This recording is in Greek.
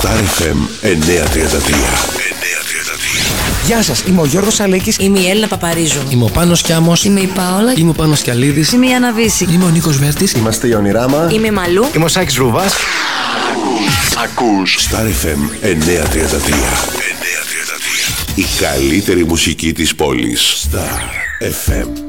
Star FM 933. Γεια σας, είμαι ο Γιώργος Αλέκης. Είμαι η Έλληνα Παπαρίζου. Είμαι ο Πάνος Κιάμος. Είμαι η Πάολα. Είμαι ο Πάνος Κιαλίδης. Είμαι η Άννα Βύση. Είμαι ο Νίκος Βέρτης. Είμαστε η Ονειράμα. Είμαι η Μαλού. Είμαι ο Σάκης Ρουβάς. Ακούς Star FM 933. Η καλύτερη μουσική της πόλης. Star FM.